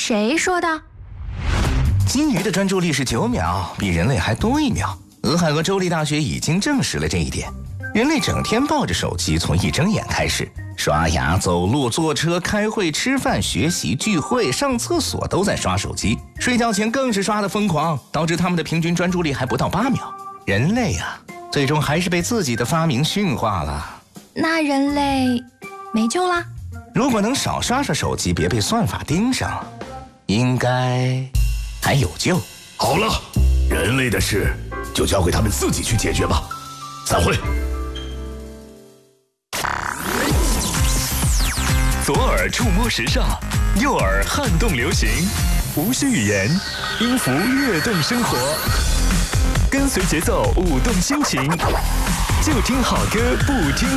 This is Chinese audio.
谁说的？ 金鱼的专注力是9秒，比人类还多1秒。俄亥俄州立大学已经证实了这一点。人类整天抱着手机，从一睁眼开始，刷牙、走路、坐车、开会、吃饭、学习、聚会、上厕所都在刷手机，睡觉前更是刷得疯狂，导致他们的平均专注力还不到8秒。人类啊，最终还是被自己的发明驯化了。 那人类没救啦？ 如果能少刷刷手机，别被算法盯上，应该还有救。 好了，人类的事就交给他们自己去解决吧。散会。 左耳触摸时尚，右耳撼动流行，无需语言，音符跃动生活，跟随节奏舞动心情，就听好歌不听